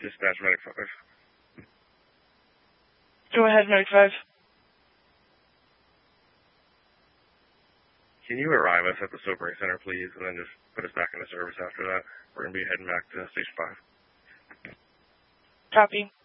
Dispatch Medic 5. Go ahead, Medic 5. Can you arrive us at the Sobering Center, please, and then just put us back into service after that? We're going to be heading back to Station 5. Copy.